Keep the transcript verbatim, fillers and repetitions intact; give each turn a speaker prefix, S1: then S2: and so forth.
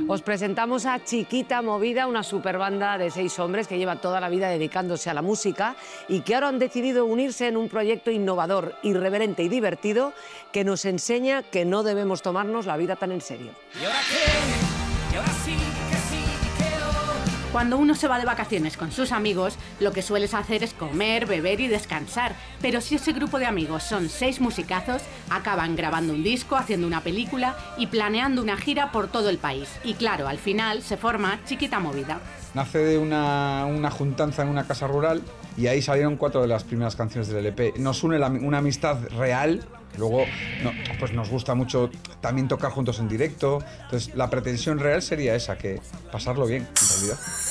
S1: Os presentamos a Chiquita Movida, una superbanda de seis hombres que lleva toda la vida dedicándose a la música y que ahora han decidido unirse en un proyecto innovador, irreverente y divertido que nos enseña que no debemos tomarnos la vida tan en serio.
S2: ¿Y ahora qué? ¿Y ahora sí que sí que oh?
S3: Cuando uno se va de vacaciones con sus amigos, lo que sueles hacer es comer, beber y descansar. Pero si ese grupo de amigos son seis musicazos, acaban grabando un disco, haciendo una película y planeando una gira por todo el país. Y claro, al final se forma Chiquita Movida.
S4: Nace de una, una juntanza en una casa rural y ahí salieron cuatro de las primeras canciones del L P. Nos une la, una amistad real. Luego no, pues nos gusta mucho también tocar juntos en directo. Entonces la pretensión real sería esa, que pasarlo bien, en realidad.